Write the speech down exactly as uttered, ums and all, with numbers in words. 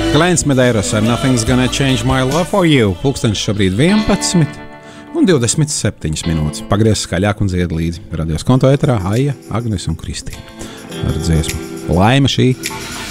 Glens Medeiros ar Nothing's Gonna Change My Love For You. Pulkstenis šobrīd vienpadsmit un divdesmit septiņas minūtes. Pagriez skaļāk un dzied līdzi. Radios konto eterā Aija, Agnes un Kristīna ar dziesmu Laima šī.